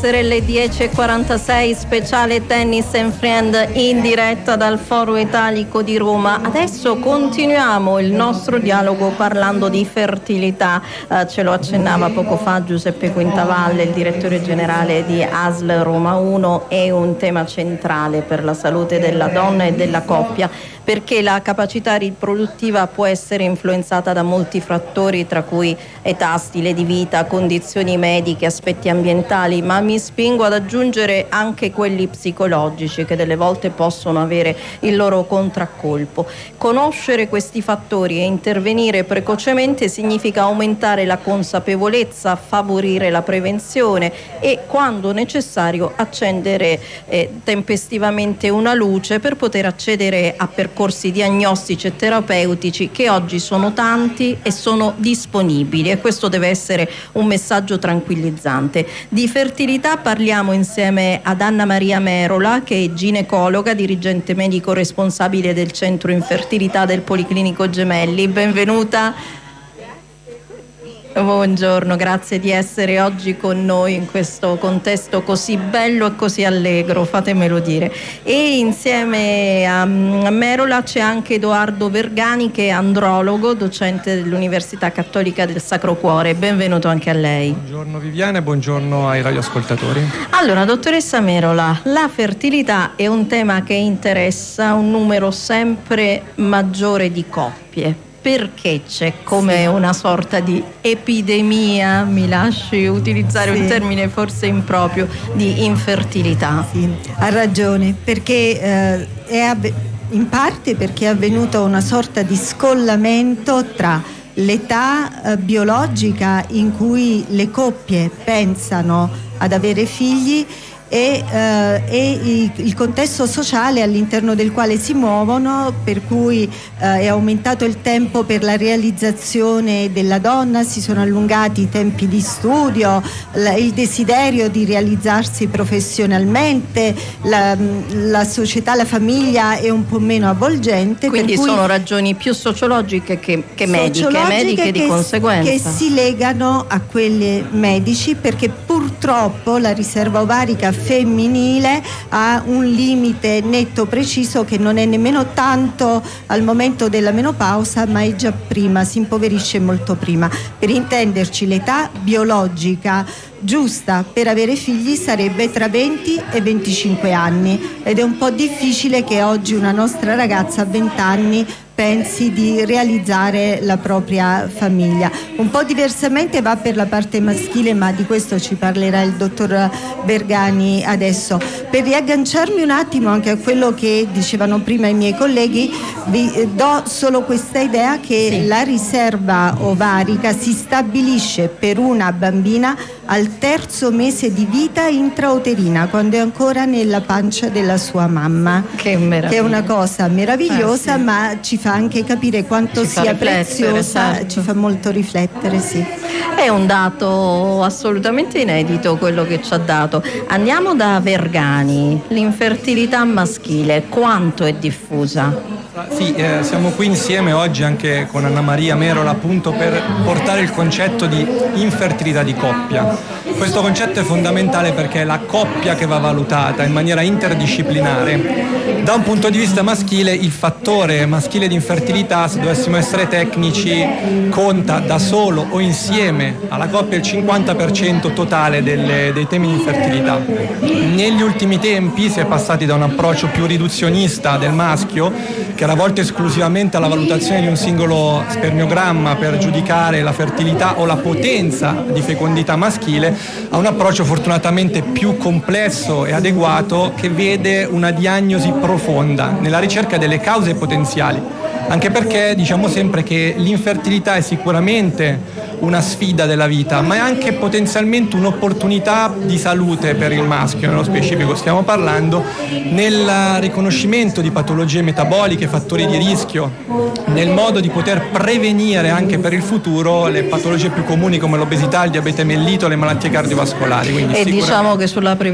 essere le 10:46, speciale Tennis and Friend in diretta dal Foro Italico di Roma. Adesso continuiamo il nostro dialogo parlando di fertilità. Ce lo accennava poco fa Giuseppe Quintavalle, il direttore generale di ASL Roma 1. È un tema centrale per la salute della donna e della coppia, perché la capacità riproduttiva può essere influenzata da molti fattori, tra cui età, stile di vita, condizioni mediche, aspetti ambientali, ma mi spingo ad aggiungere anche quelli psicologici, che delle volte possono avere il loro contraccolpo. Conoscere questi fattori e intervenire precocemente significa aumentare la consapevolezza, favorire la prevenzione e, quando necessario, accendere tempestivamente una luce per poter accedere a percorsi diagnostici e terapeutici che oggi sono tanti e sono disponibili, e questo deve essere un messaggio tranquillizzante. Di fertilità parliamo insieme ad Anna Maria Merola, che è ginecologa, dirigente medico responsabile del centro infertilità del Policlinico Gemelli. Benvenuta. Buongiorno, grazie di essere oggi con noi in questo contesto così bello e così allegro, fatemelo dire. E insieme a Merola c'è anche Edoardo Vergani, che è andrologo, docente dell'Università Cattolica del Sacro Cuore. Benvenuto anche a lei. Buongiorno Viviane, buongiorno ai radioascoltatori. Allora, dottoressa Merola, la fertilità è un tema che interessa un numero sempre maggiore di coppie. Perché c'è come una sorta di epidemia, mi lasci utilizzare un termine forse improprio, di infertilità? Sì, ha ragione, perché in parte perché è avvenuta una sorta di scollamento tra l'età biologica in cui le coppie pensano ad avere figli e il contesto sociale all'interno del quale si muovono, per cui è aumentato il tempo per la realizzazione della donna, si sono allungati i tempi di studio, il desiderio di realizzarsi professionalmente, la società, la famiglia è un po' meno avvolgente. Quindi per cui sono ragioni più sociologiche che mediche di conseguenza. Che si legano a quelle medici, perché purtroppo la riserva ovarica femminile ha un limite netto preciso, che non è nemmeno tanto al momento della menopausa, ma è già prima, si impoverisce molto prima. Per intenderci, l'età biologica giusta per avere figli sarebbe tra 20 e 25 anni, ed è un po' difficile che oggi una nostra ragazza a 20 anni pensi di realizzare la propria famiglia. Un po' diversamente va per la parte maschile, ma di questo ci parlerà il dottor Vergani adesso. Per riagganciarmi un attimo anche a quello che dicevano prima i miei colleghi, vi do solo questa idea che la riserva ovarica si stabilisce per una bambina al 3° mese di vita intrauterina, quando è ancora nella pancia della sua mamma. Che meraviglia. Che è una cosa meravigliosa, sì. Ma ci fa anche capire quanto sia preziosa, certo. Ci fa molto riflettere, sì. È un dato assolutamente inedito quello che ci ha dato. Andiamo da Vergani. L'infertilità maschile, quanto è diffusa? Sì, siamo qui insieme oggi anche con Anna Maria Merola, appunto per portare il concetto di infertilità di coppia. Questo concetto è fondamentale perché è la coppia che va valutata in maniera interdisciplinare. Da un punto di vista maschile, il fattore maschile di infertilità, se dovessimo essere tecnici, conta da solo o insieme alla coppia il 50% totale dei temi di infertilità. Negli ultimi tempi si è passati da un approccio più riduzionista del maschio, che era volto esclusivamente alla valutazione di un singolo spermiogramma per giudicare la fertilità o la potenza di fecondità maschile, a un approccio fortunatamente più complesso e adeguato, che vede una diagnosi profonda nella ricerca delle cause potenziali. Anche perché diciamo sempre che l'infertilità è sicuramente una sfida della vita, ma è anche potenzialmente un'opportunità di salute per il maschio, nello specifico stiamo parlando, nel riconoscimento di patologie metaboliche, fattori di rischio, nel modo di poter prevenire anche per il futuro le patologie più comuni come l'obesità, il diabete mellito, le malattie cardiovascolari. Quindi e diciamo che sulla